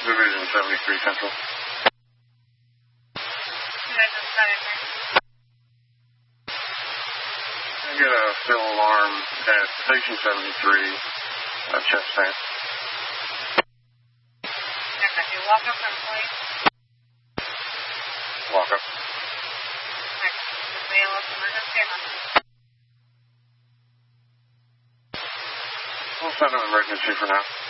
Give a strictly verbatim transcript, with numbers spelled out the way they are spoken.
Division seventy-three Central. I get a fill alarm at Station seventy-three, uh, chest pain. You walk up from place? Walk up. Okay. The A L S emergency or nothing? We'll send an emergency for now.